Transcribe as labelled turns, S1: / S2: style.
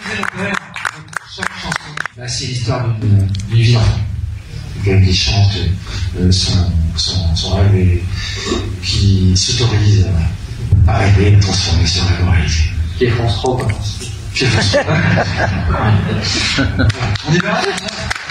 S1: Chaque chanson, bah, c'est l'histoire d'une vie d'enfant. Quelqu'un qui chante son rêve et qui s'autorise à rêver et transformer son rêve en réalité.
S2: Qui est France 3, quoi.
S1: On y va.